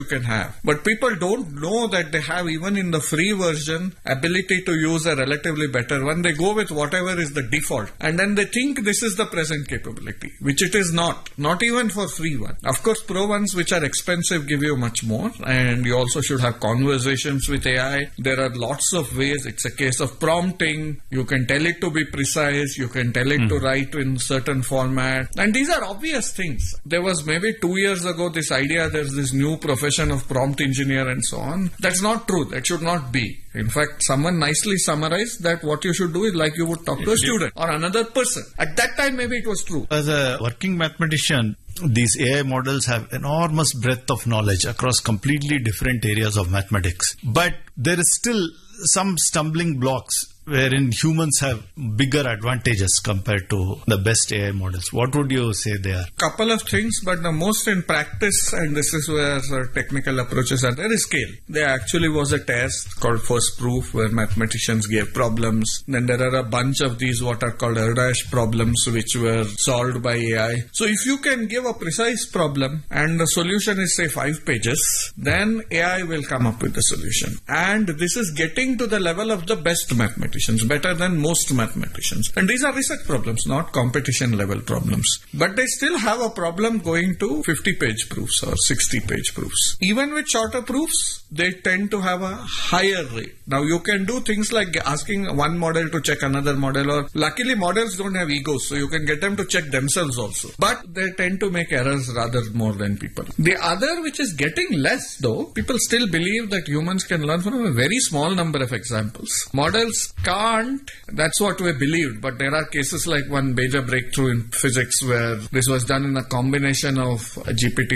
you can have. But people don't know that they have, even in the free version, ability to use a relatively better one. They go with whatever is the default. And then they think this is the present capability, which it is not. Not even for free one. Of course, pro ones which are expensive give you much more. And you also should have conversations with AI. There are lots of ways. It's a case of prompting. You can tell it to be precise. You can tell it to write in certain format. And these are obvious things. There was maybe 2 years ago this idea there's this new profession of prompt engineer and so on. That's not true. That should not be. In fact, someone nicely summarized that what you should do is like you would talk to a student or another person. At that time, maybe it was true. As a working mathematician, these AI models have enormous breadth of knowledge across completely different areas of mathematics. But there is still some stumbling blocks wherein humans have bigger advantages compared to the best AI models. What would you say there? Couple of things, but the most in practice, and this is where technical approaches are there, is scale. There actually was a test called First Proof where mathematicians gave problems. Then there are a bunch of these what are called Erdash problems which were solved by AI. So if you can give a precise problem and the solution is say 5 pages, then AI will come up with the solution. And this is getting to the level of the best mathematicians, better than most mathematicians. And these are research problems, not competition level problems. But they still have a problem going to 50-page proofs or 60-page proofs. Even with shorter proofs, they tend to have a higher rate. Now you can do things like asking one model to check another model, or luckily models don't have egos, so you can get them to check themselves also. But they tend to make errors rather more than people. The other, which is getting less though, people still believe that humans can learn from a very small number of examples. Models can't, that's what we believed, but there are cases like one major breakthrough in physics where this was done in a combination of GPT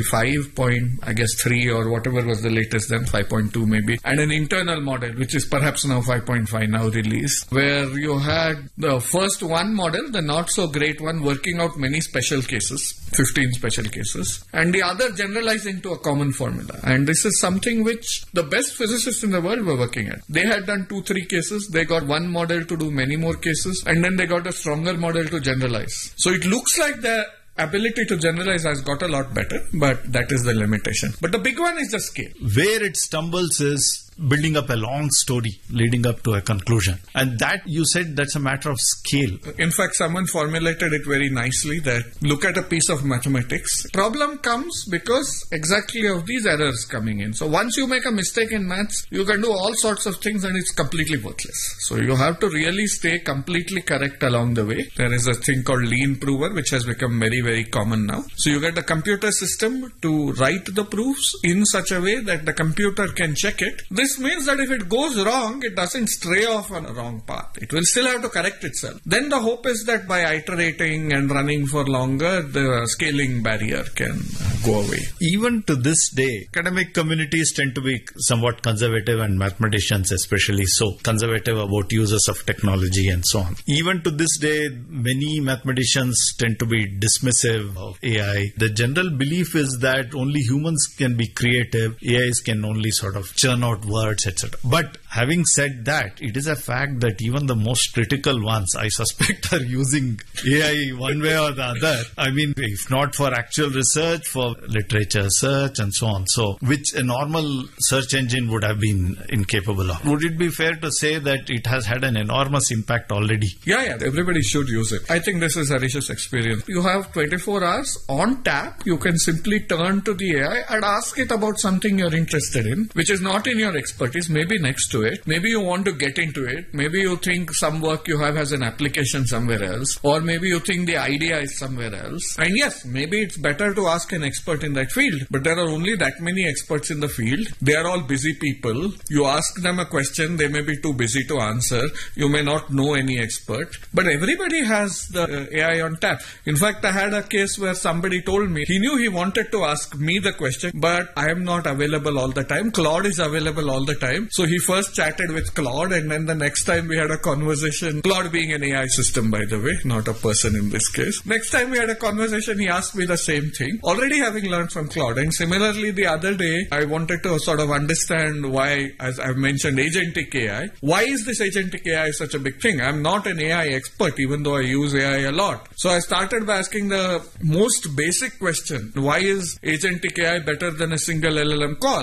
5.3 or whatever was the latest then, 5.2 maybe, and an internal model which is perhaps now 5.5 now released, where you had the first one model, the not so great one, working out many special cases, 15 special cases, and the other generalizing to a common formula. And this is something which the best physicists in the world were working at. They had done 2-3 cases, they got one model to do many more cases, and then they got a stronger model to generalize. So it looks like the ability to generalize has got a lot better, but that is the limitation. But the big one is the scale. Where it stumbles is building up a long story leading up to a conclusion. And that, you said, that's a matter of scale. In fact, someone formulated it very nicely that look at a piece of mathematics. Problem comes because exactly of these errors coming in. So once you make a mistake in maths, you can do all sorts of things and it's completely worthless. So you have to really stay completely correct along the way. There is a thing called lean prover which has become very, very common now. So you get the computer system to write the proofs in such a way that the computer can check it. This means that if it goes wrong, it doesn't stray off on a wrong path. It will still have to correct itself. Then the hope is that by iterating and running for longer, the scaling barrier can go away. Even to this day, academic communities tend to be somewhat conservative, and mathematicians especially so, conservative about uses of technology and so on. Even to this day, many mathematicians tend to be dismissive of AI. The general belief is that only humans can be creative, AIs can only sort of churn out words, etc. But having said that, it is a fact that even the most critical ones, I suspect, are using AI one way or the other. I mean, if not for actual research, for literature search and so on. So, which a normal search engine would have been incapable of. Would it be fair to say that it has had an enormous impact already? Yeah, everybody should use it. I think this is Harish's experience. You have 24 hours on tap. You can simply turn to the AI and ask it about something you're interested in, which is not in your expertise, maybe next to it. Maybe you want to get into it. Maybe you think some work you have has an application somewhere else. Or maybe you think the idea is somewhere else. And yes, maybe it's better to ask an expert in that field. But there are only that many experts in the field. They are all busy people. You ask them a question, they may be too busy to answer. You may not know any expert. But everybody has the AI on tap. In fact, I had a case where somebody told me he knew he wanted to ask me the question, but I am not available all the time. Claude is available all the time. So he first chatted with Claude, and then the next time we had a conversation, Claude being an AI system, by the way, not a person in this case. Next time we had a conversation, he asked me the same thing, already having learned from Claude. And similarly, the other day, I wanted to sort of understand why, as I've mentioned, agentic AI. Why is this agentic AI such a big thing? I'm not an AI expert, even though I use AI a lot. So I started by asking the most basic question. Why is agentic AI better than a single LLM call?